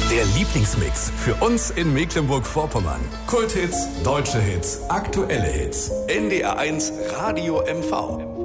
Der Lieblingsmix für uns in Mecklenburg-Vorpommern. Kulthits, deutsche Hits, aktuelle Hits. NDR1 Radio MV.